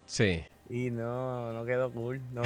Sí. Y no quedó cool. No,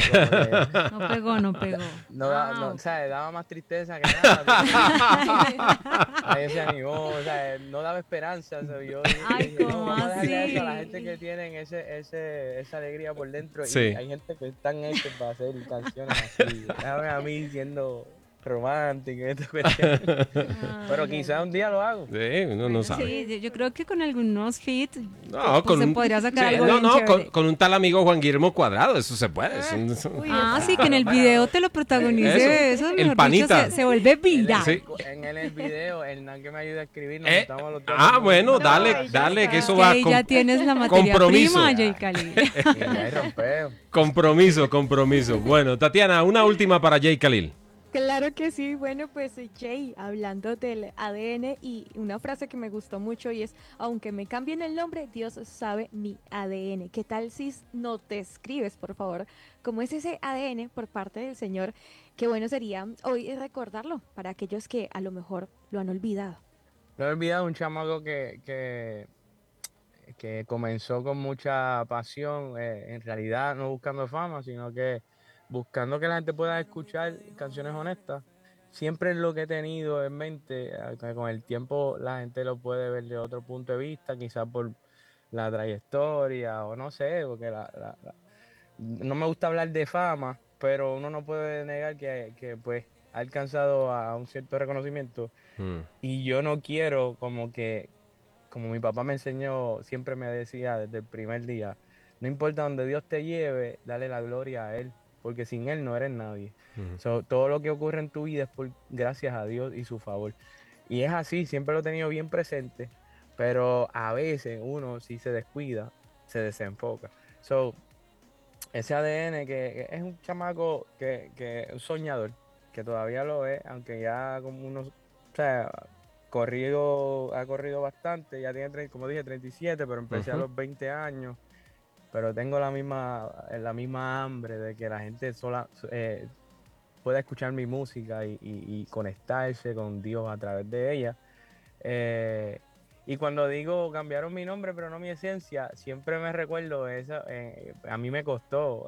No pegó. o sea, daba más tristeza que nada. Nadie se animó, o sea, no daba esperanza. O sea, yo Ay, dije, no, ¿cómo vamos a dejarle eso a la así? gente que tienen esa alegría por dentro. Sí. Y hay gente que están hechos para hacer canciones así. Déjame a mí siendo romántico y esta cuestión. Pero quizás un día lo hago. Sí, uno no sabe. Sí, yo creo que con algunos feats No, pues, se podría sacar algo bien con, chévere. con un tal amigo Juan Guillermo Cuadrado, eso se puede. Sí, que en el video te lo protagonice. Eso, El mejor panita. dicho, se vuelve viral. Sí. En el video, Hernán que me ayuda a escribir, nos juntamos los dos. Bueno, dale, que eso va. Que ahí ya tienes la materia compromiso. prima, Jay Khalil. Y ahí rompeo. Compromiso. Bueno, Tatiana, una última para Jay Khalil. Claro que sí, bueno, pues Jay, hablando del ADN y una frase que me gustó mucho y es, aunque me cambien el nombre, Dios sabe mi ADN. ¿Qué tal si no te escribes, por favor, cómo es ese ADN por parte del Señor? Qué bueno sería hoy recordarlo para aquellos que a lo mejor lo han olvidado. No he olvidado un chamaco que comenzó con mucha pasión, en realidad no buscando fama, sino que buscando que la gente pueda escuchar canciones honestas. Siempre es lo que he tenido en mente, que con el tiempo la gente lo puede ver de otro punto de vista, quizás por la trayectoria o no sé, porque no me gusta hablar de fama, pero uno no puede negar que pues ha alcanzado a un cierto reconocimiento y yo no quiero como mi papá me enseñó, siempre me decía desde el primer día, no importa donde Dios te lleve, dale la gloria a Él, porque sin Él no eres nadie. Todo lo que ocurre en tu vida es gracias a Dios y su favor. Y es así, siempre lo he tenido bien presente, pero a veces uno, si se descuida, se desenfoca. Ese ADN que es un chamaco que un soñador, que todavía lo es, aunque ya como unos, o sea, ha corrido bastante, ya tiene, como dije, 37, pero empecé a los 20 años, pero tengo la misma hambre de que la gente pueda escuchar mi música y conectarse con Dios a través de ella. Y cuando digo cambiaron mi nombre pero no mi esencia, siempre me recuerdo eso. A mí me costó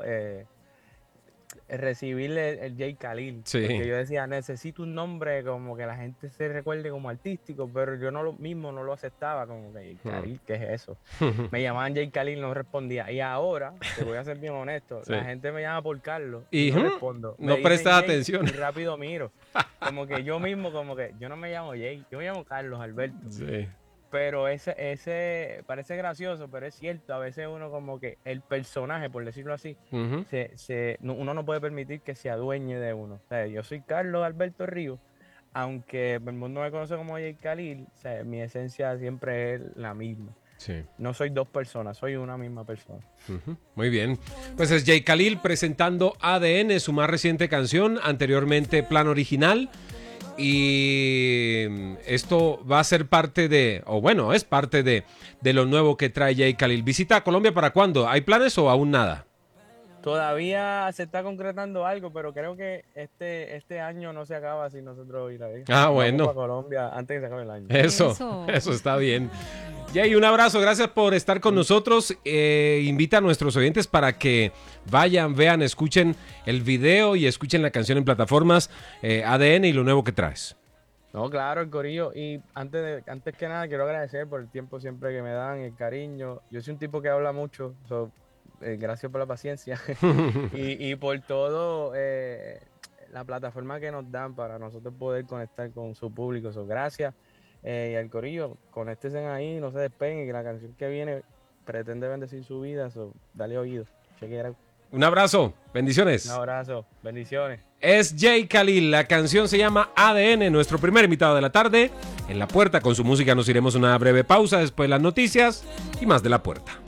recibirle el Jay Khalil, porque yo decía, necesito un nombre como que la gente se recuerde como artístico, pero yo no lo aceptaba, como que Jay Khalil, ¿qué es eso? Me llamaban Jay Khalil, no respondía, y ahora, te voy a ser bien honesto, la gente me llama por Carlos y no respondo. No prestas atención. Y rápido miro, como que yo mismo, como que yo no me llamo Jay, yo me llamo Carlos Alberto. Sí. Pero ese parece gracioso, pero es cierto. A veces uno como que el personaje, por decirlo así, uno no puede permitir que se adueñe de uno. O sea, yo soy Carlos Alberto Ríos, aunque el mundo me conoce como Jay Khalil, o sea, mi esencia siempre es la misma. Sí. No soy dos personas, soy una misma persona. Muy bien. Pues es Jay Khalil presentando ADN, su más reciente canción, anteriormente Plan Original. Y esto va a ser parte es parte de lo nuevo que trae Jay Khalil. ¿Visita a Colombia para cuándo? ¿Hay planes o aún nada? Todavía se está concretando algo, pero creo que este año no se acaba sin nosotros ir ahí. Bueno. Vamos a Colombia antes que se acabe el año. Eso está bien. Jay, un abrazo, gracias por estar con nosotros. Invita a nuestros oyentes para que vayan, vean, escuchen el video y escuchen la canción en plataformas ADN y lo nuevo que traes. No, claro, el corillo. Y antes que nada, quiero agradecer por el tiempo siempre que me dan, el cariño. Yo soy un tipo que habla mucho, gracias por la paciencia y por todo la plataforma que nos dan para nosotros poder conectar con su público. Gracias. Y al corillo, conéctense ahí, no se despeguen, que la canción que viene pretende bendecir su vida, dale oído. Un abrazo, bendiciones. Un abrazo, bendiciones. Es Jay Khalil, la canción se llama ADN, nuestro primer invitado de la tarde. En La Puerta, con su música nos iremos a una breve pausa, después las noticias y más de La Puerta.